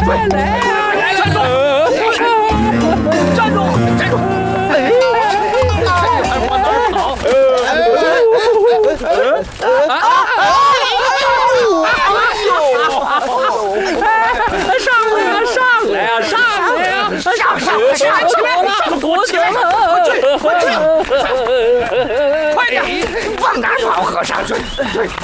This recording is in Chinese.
来呀！站住！站住！站住！往哪儿跑？上来呀！上来呀！上来呀！上起来！躲起来！快点！往哪儿跑，和尚？追！